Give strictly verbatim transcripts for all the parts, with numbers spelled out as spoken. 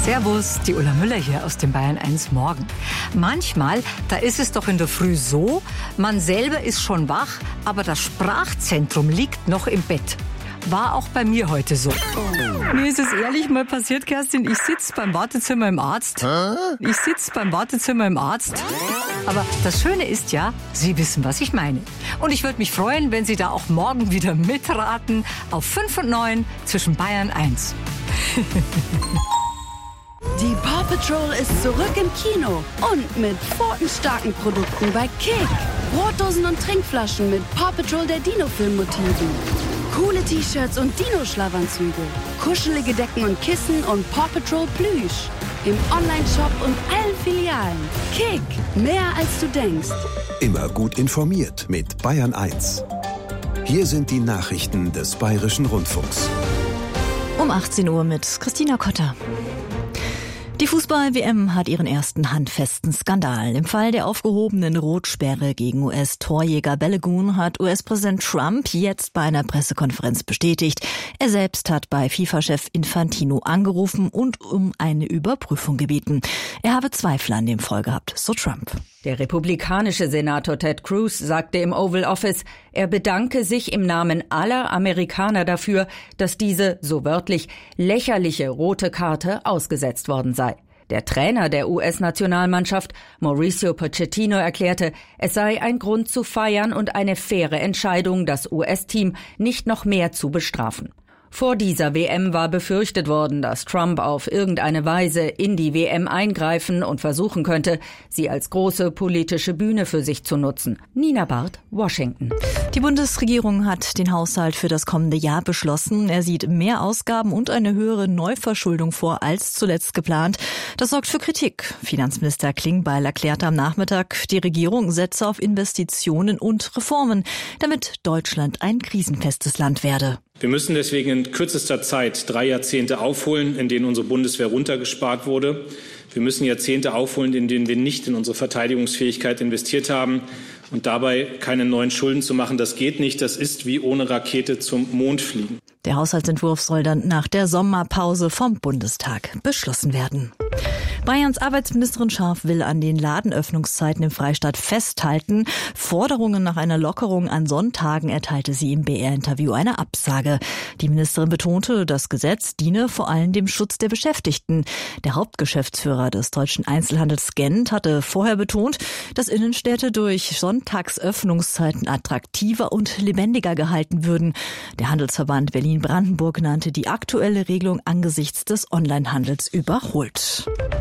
Servus, die Ulla Müller hier aus dem Bayern eins Morgen. Manchmal, da ist es doch in der Früh so, man selber ist schon wach, aber das Sprachzentrum liegt noch im Bett. War auch bei mir heute so. Mir ist es ehrlich mal passiert, Kerstin, ich sitze beim Wartezimmer im Arzt. Ich sitze beim Wartezimmer im Arzt. Aber das Schöne ist ja, Sie wissen, was ich meine. Und ich würde mich freuen, wenn Sie da auch morgen wieder mitraten auf fünf und neun zwischen Bayern eins. Die Paw Patrol ist zurück im Kino und mit pfotenstarken Produkten bei Kick. Brotdosen und Trinkflaschen mit Paw Patrol der Dino-Film-Motiven. Coole T-Shirts und Dino-Schlafanzüge. Kuschelige Decken und Kissen und Paw Patrol Plüsch. Im Onlineshop und allen Filialen. Kick, mehr als du denkst. Immer gut informiert mit Bayern eins. Hier sind die Nachrichten des Bayerischen Rundfunks. Um achtzehn Uhr mit Christina Kotter. Die Fußball-W M hat ihren ersten handfesten Skandal. Im Fall der aufgehobenen Rotsperre gegen U S-Torjäger Balogun hat U S-Präsident Trump jetzt bei einer Pressekonferenz bestätigt, er selbst hat bei FIFA-Chef Infantino angerufen und um eine Überprüfung gebeten. Er habe Zweifel an dem Fall gehabt, so Trump. Der republikanische Senator Ted Cruz sagte im Oval Office, er bedanke sich im Namen aller Amerikaner dafür, dass diese, so wörtlich, lächerliche rote Karte ausgesetzt worden sei. Der Trainer der U S-Nationalmannschaft, Mauricio Pochettino, erklärte, es sei ein Grund zu feiern und eine faire Entscheidung, das U S-Team nicht noch mehr zu bestrafen. Vor dieser W M war befürchtet worden, dass Trump auf irgendeine Weise in die W M eingreifen und versuchen könnte, sie als große politische Bühne für sich zu nutzen. Nina Barth, Washington. Die Bundesregierung hat den Haushalt für das kommende Jahr beschlossen. Er sieht mehr Ausgaben und eine höhere Neuverschuldung vor als zuletzt geplant. Das sorgt für Kritik. Finanzminister Klingbeil erklärte am Nachmittag, die Regierung setze auf Investitionen und Reformen, damit Deutschland ein krisenfestes Land werde. Wir müssen deswegen in kürzester Zeit drei Jahrzehnte aufholen, in denen unsere Bundeswehr runtergespart wurde. Wir müssen Jahrzehnte aufholen, in denen wir nicht in unsere Verteidigungsfähigkeit investiert haben. Und dabei keine neuen Schulden zu machen, das geht nicht. Das ist wie ohne Rakete zum Mond fliegen. Der Haushaltsentwurf soll dann nach der Sommerpause vom Bundestag beschlossen werden. Bayerns Arbeitsministerin Scharf will an den Ladenöffnungszeiten im Freistaat festhalten. Forderungen nach einer Lockerung an Sonntagen erteilte sie im B R-Interview eine Absage. Die Ministerin betonte, das Gesetz diene vor allem dem Schutz der Beschäftigten. Der Hauptgeschäftsführer des deutschen Einzelhandels Gent hatte vorher betont, dass Innenstädte durch Sonntagsöffnungszeiten attraktiver und lebendiger gehalten würden. Der Handelsverband Berlin-Brandenburg nannte die aktuelle Regelung angesichts des Onlinehandels überholt.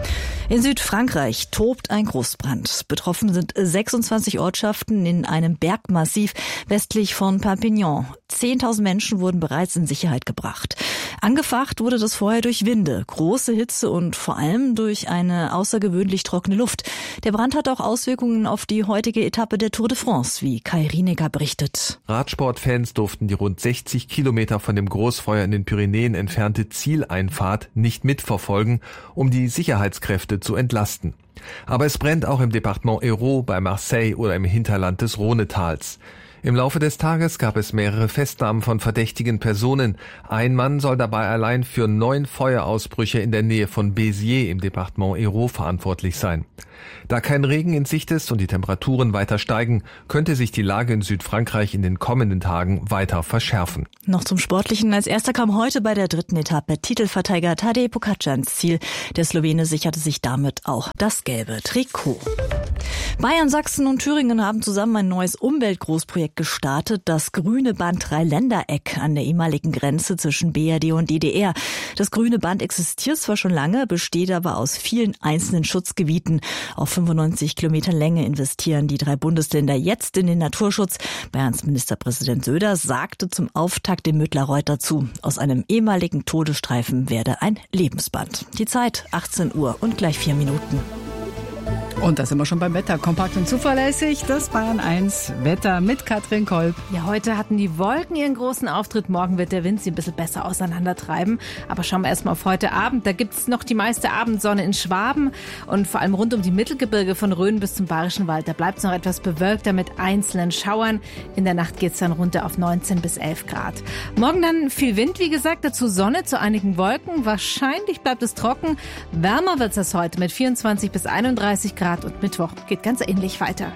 In Südfrankreich tobt ein Großbrand. Betroffen sind sechsundzwanzig Ortschaften in einem Bergmassiv westlich von Perpignan. Zehntausend Menschen wurden bereits in Sicherheit gebracht. Angefacht wurde das Feuer durch Winde, große Hitze und vor allem durch eine außergewöhnlich trockene Luft. Der Brand hat auch Auswirkungen auf die heutige Etappe der Tour de France, wie Kai Rienecker berichtet. Radsportfans durften die rund sechzig Kilometer von dem Großfeuer in den Pyrenäen entfernte Zieleinfahrt nicht mitverfolgen, um die Sicherheitskräfte zu entlasten. Aber es brennt auch im Departement Hérault, bei Marseille oder im Hinterland des Rhonetals. Im Laufe des Tages gab es mehrere Festnahmen von verdächtigen Personen. Ein Mann soll dabei allein für neun Feuerausbrüche in der Nähe von Béziers im Departement Hérault verantwortlich sein. Da kein Regen in Sicht ist und die Temperaturen weiter steigen, könnte sich die Lage in Südfrankreich in den kommenden Tagen weiter verschärfen. Noch zum Sportlichen. Als erster kam heute bei der dritten Etappe Titelverteidiger Tadej Pogačar ins Ziel. Der Slowene sicherte sich damit auch das gelbe Trikot. Bayern, Sachsen und Thüringen haben zusammen ein neues Umweltgroßprojekt gestartet, das grüne Band Dreiländereck an der ehemaligen Grenze zwischen B R D und D D R. Das grüne Band existiert zwar schon lange, besteht aber aus vielen einzelnen Schutzgebieten. Auf fünfundneunzig Kilometer Länge investieren die drei Bundesländer jetzt in den Naturschutz. Bayerns Ministerpräsident Söder sagte zum Auftakt dem Müttlerreuth dazu, aus einem ehemaligen Todesstreifen werde ein Lebensband. Die Zeit achtzehn Uhr und gleich vier Minuten. Und da sind wir schon beim Wetter. Kompakt und zuverlässig, das Bayern eins Wetter mit Katrin Kolb. Ja, heute hatten die Wolken ihren großen Auftritt. Morgen wird der Wind sie ein bisschen besser auseinandertreiben. Aber schauen wir erstmal auf heute Abend. Da gibt's noch die meiste Abendsonne in Schwaben und vor allem rund um die Mittelgebirge von Rhön bis zum Bayerischen Wald. Da bleibt es noch etwas bewölkter mit einzelnen Schauern. In der Nacht geht's dann runter auf neunzehn bis elf Grad. Morgen dann viel Wind, wie gesagt, dazu Sonne zu einigen Wolken. Wahrscheinlich bleibt es trocken. Wärmer wird's als heute mit vierundzwanzig bis einunddreißig Grad. Und Mittwoch geht ganz ähnlich weiter.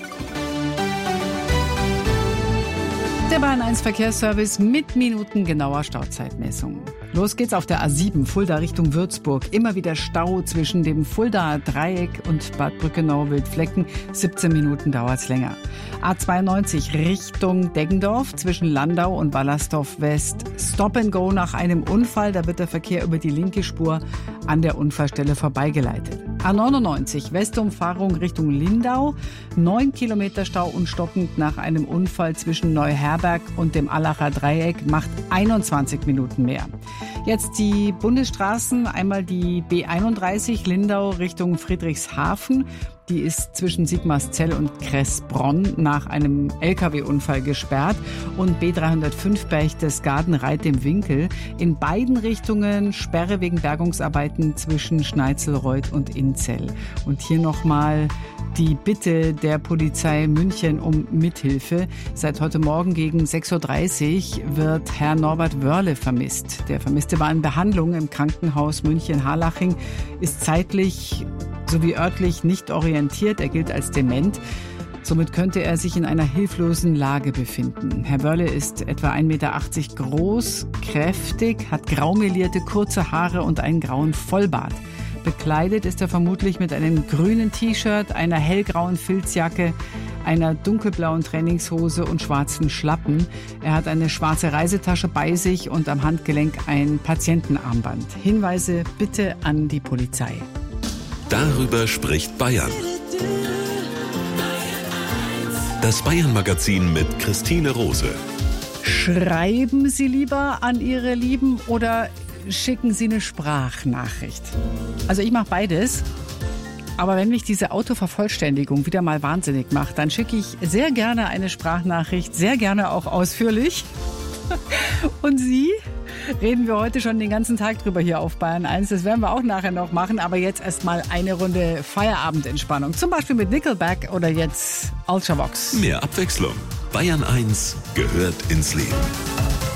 Der Bayern eins Verkehrsservice mit minutengenauer Stauzeitmessung. Los geht's auf der A sieben, Fulda Richtung Würzburg. Immer wieder Stau zwischen dem Fuldaer Dreieck und Bad Brückenau-Wildflecken. siebzehn Minuten dauert's länger. A zweiundneunzig Richtung Deggendorf zwischen Landau und Wallersdorf West. Stop and go nach einem Unfall. Da wird der Verkehr über die linke Spur an der Unfallstelle vorbeigeleitet. A neunundneunzig Westumfahrung Richtung Lindau. Neun Kilometer Stau und stockend nach einem Unfall zwischen Neuherberg und dem Allacher Dreieck macht einundzwanzig Minuten mehr. Jetzt die Bundesstraßen, einmal die B einunddreißig Lindau Richtung Friedrichshafen. Die ist zwischen Sigmarszell und Kressbronn nach einem L K W-Unfall gesperrt. Und B dreihundertfünf Berchtesgaden-Reit im Winkel. In beiden Richtungen Sperre wegen Bergungsarbeiten zwischen Schneitzelreuth und Inzell. Und hier nochmal die Bitte der Polizei München um Mithilfe. Seit heute Morgen gegen sechs Uhr dreißig wird Herr Norbert Wörle vermisst. Der Vermisste war in Behandlung im Krankenhaus München-Harlaching, ist zeitlich sowie örtlich nicht orientiert. Er gilt als dement. Somit könnte er sich in einer hilflosen Lage befinden. Herr Wörle ist etwa ein Meter achtzig groß, kräftig, hat graumelierte kurze Haare und einen grauen Vollbart. Bekleidet ist er vermutlich mit einem grünen T-Shirt, einer hellgrauen Filzjacke, einer dunkelblauen Trainingshose und schwarzen Schlappen. Er hat eine schwarze Reisetasche bei sich und am Handgelenk ein Patientenarmband. Hinweise bitte an die Polizei. Darüber spricht Bayern. Das Bayern-Magazin mit Christine Rose. Schreiben Sie lieber an Ihre Lieben oder schicken Sie eine Sprachnachricht? Also ich mache beides. Aber wenn mich diese Autovervollständigung wieder mal wahnsinnig macht, dann schicke ich sehr gerne eine Sprachnachricht, sehr gerne auch ausführlich. Und Sie? Reden wir heute schon den ganzen Tag drüber hier auf Bayern eins. Das werden wir auch nachher noch machen. Aber jetzt erstmal eine Runde Feierabendentspannung. Zum Beispiel mit Nickelback oder jetzt Ultravox. Mehr Abwechslung. Bayern eins gehört ins Leben.